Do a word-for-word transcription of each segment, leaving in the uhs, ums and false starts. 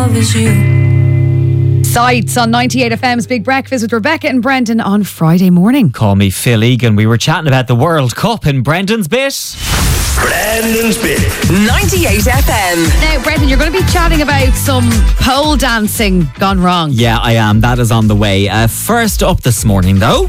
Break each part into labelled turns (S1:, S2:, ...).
S1: bothers you.
S2: Sights on ninety-eight F M's Big Breakfast with Rebecca and Brendan on Friday morning.
S3: Call me Phil Egan. We were chatting about the World Cup in Brendan's bit.
S4: Brendan's bit.
S5: ninety-eight F M.
S2: Now, Brendan, you're going to be chatting about some pole dancing gone wrong.
S3: Yeah, I am. That is on the way. Uh, first up this morning, though.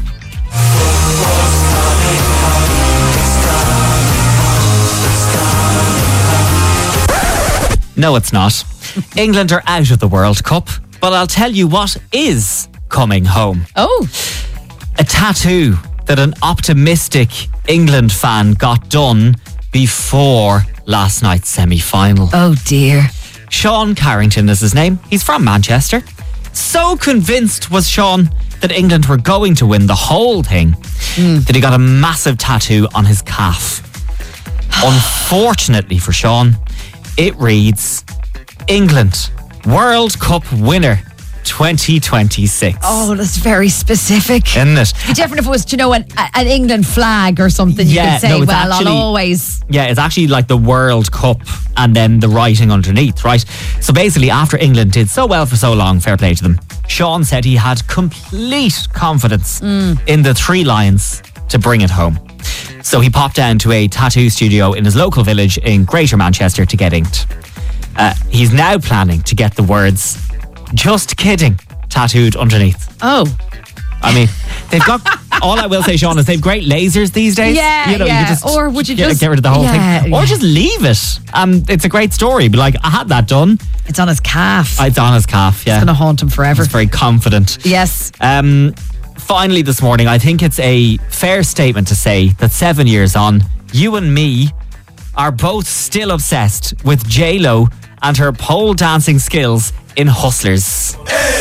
S3: No, it's not. England are out of the World Cup, but I'll tell you what is coming home.
S2: Oh.
S3: A tattoo that an optimistic England fan got done before last night's semi-final.
S2: Oh, dear.
S3: Sean Carrington is his name. He's from Manchester. So convinced was Sean that England were going to win the whole thing mm. that he got a massive tattoo on his calf. Unfortunately for Sean, it reads, England, World Cup winner twenty twenty-six.
S2: Oh, that's very specific.
S3: Isn't it?
S2: It'd be different if it was, you know, an, an England flag or something. You
S3: Yeah,
S2: could say,
S3: no, it's
S2: well,
S3: actually-
S2: I'll always...
S3: Yeah, it's actually like the World Cup and then the writing underneath, right? So basically, after England did so well for so long, fair play to them, Sean said he had complete confidence
S2: Mm.
S3: in the Three Lions to bring it home. So he popped down to a tattoo studio in his local village in Greater Manchester to get inked. Uh, he's now planning to get the words, just kidding, tattooed underneath.
S2: Oh.
S3: I mean, they've got, all I will say, Sean, is they've great lasers these days.
S2: Yeah,
S3: you know,
S2: yeah.
S3: You could just
S2: Or would you
S3: get,
S2: just-
S3: get rid of the whole
S2: yeah,
S3: thing. Or
S2: yeah.
S3: just leave it. Um, it's a great story. But like, I had that done.
S2: It's on his calf.
S3: It's on his calf, yeah.
S2: It's going to haunt him forever.
S3: He's very confident.
S2: Yes.
S3: Um, finally this morning, I think it's a fair statement to say that seven years on, you and me are both still obsessed with J-Lo and her pole dancing skills in Hustlers.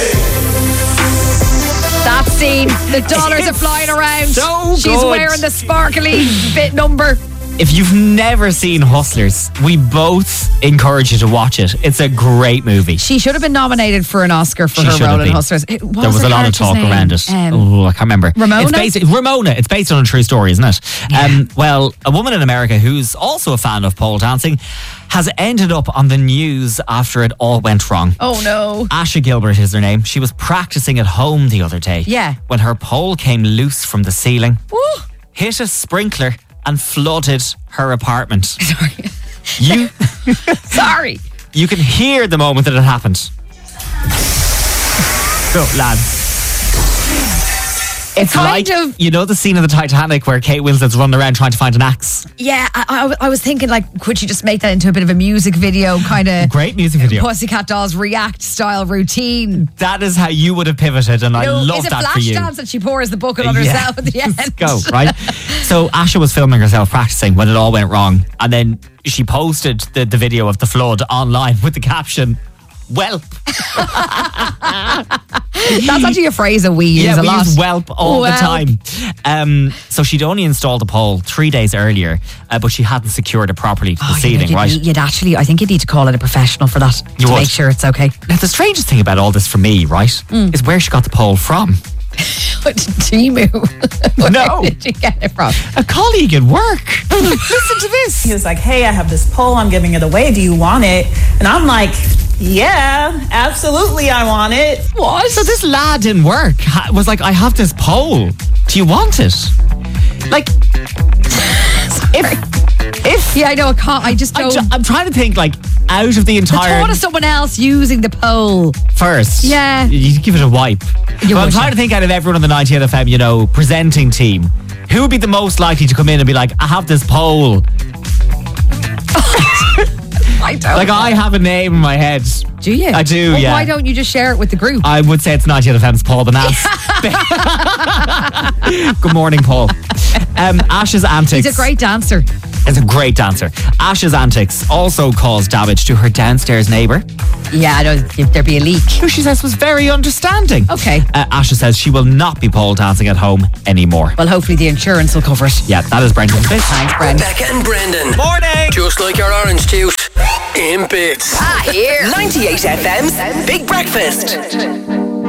S2: That scene, the dollars are flying around.
S3: so
S2: She's
S3: good.
S2: wearing the sparkly bit number.
S3: If you've never seen Hustlers, we both encourage you to watch it. It's a great movie.
S2: She should have been nominated for an Oscar for
S3: She
S2: her
S3: should
S2: role
S3: have
S2: in
S3: been.
S2: Hustlers. It was
S3: There was
S2: her
S3: a lot of
S2: character's
S3: talk
S2: name.
S3: around it.
S2: Um,
S3: oh, I can't remember.
S2: Ramona?
S3: It's based, Ramona. It's based on a true story, isn't it?
S2: Yeah.
S3: Um, well, a woman in America who's also a fan of pole dancing has ended up on the news after it all went wrong.
S2: Oh, no.
S3: Asha Gilbert is her name. She was practicing at home the other day.
S2: Yeah.
S3: When her pole came loose from the ceiling,
S2: Ooh.
S3: hit a sprinkler and flooded her apartment.
S2: Sorry.
S3: You,
S2: Sorry.
S3: you can hear the moment that it happened. Go, lads. It's
S2: kind
S3: like,
S2: of-
S3: you know the scene of the Titanic where Kate Winslet's running around trying to find an axe?
S2: Yeah, I, I, I was thinking, like, could you just make that into a bit of a music video, kind of
S3: Great music video.
S2: Pussycat Dolls React style routine?
S3: That is how you would have pivoted, and I
S2: No,
S3: love
S2: is it
S3: that for
S2: flash
S3: you.
S2: dance and she pours the bucket on
S3: Yeah.
S2: herself at the end?
S3: Let's go, right? So Asha was filming herself practicing when it all went wrong, and then she posted the, the video of the flood online with the caption, "Welp."
S2: That's actually a phrase that we use
S3: Yeah,
S2: a
S3: we
S2: lot.
S3: use whelp all
S2: Whelp.
S3: the time. Um, so she'd only installed the pole three days earlier, uh, but she hadn't secured it properly to the
S2: Oh,
S3: ceiling,
S2: you'd,
S3: right?
S2: You'd, you'd actually, I think you'd need to call it a professional for that
S3: You
S2: to
S3: would.
S2: make sure it's okay.
S3: Now, the strangest thing about all this for me, right,
S2: Mm.
S3: is where she got the pole from.
S2: Timu.
S3: No.
S2: Where did you get it from?
S3: A colleague at work. Listen to this.
S6: He was like, hey, I have this pole, I'm giving it away. Do you want it? And I'm like, yeah, absolutely, I want it.
S3: What? So this lad in work ha- was like, I have this pole. Do you want it? Like, if... If
S2: Yeah, I know. I can't. I just
S3: I
S2: don't.
S3: ju- I'm trying to think, like, out of the
S2: the
S3: entire...
S2: thought of someone else using the pole.
S3: first.
S2: Yeah.
S3: You give it a wipe.
S2: You
S3: But I'm
S2: would,
S3: trying
S2: yeah.
S3: to think out of everyone on the ninety-eight F M, you know, presenting team. Who would be the most likely to come in and be like, I have this pole.
S2: I don't.
S3: Like,
S2: know.
S3: I have a name in my head.
S2: Do you?
S3: I do,
S2: Well,
S3: yeah.
S2: Why don't you just share it with the group?
S3: I would say it's ninety-eight F M's Paul Benass. Good morning, Paul. Um, Ash's antics.
S2: He's a great dancer.
S3: Is a great dancer. Ash's antics also caused damage to her downstairs neighbour,
S2: Yeah, I know. If there be a leak.
S3: who she says was very understanding.
S2: Okay.
S3: Uh, Asha says she will not be pole dancing at home anymore.
S2: Well, hopefully the insurance will cover it.
S3: Yeah, that is Brendan's bit.
S2: Thanks, Brent.
S4: Becca and Brendan.
S3: Morning.
S4: Just like your orange juice. In bits.
S5: Ah, here. ninety-eight F M's Big Breakfast.